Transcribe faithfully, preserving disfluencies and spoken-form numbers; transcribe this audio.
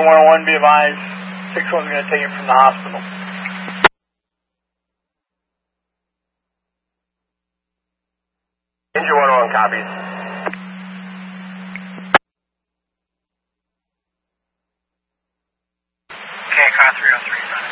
one oh one, be advised, six one's going to take it from the hospital. Engine one oh one copies. Okay, car three oh three.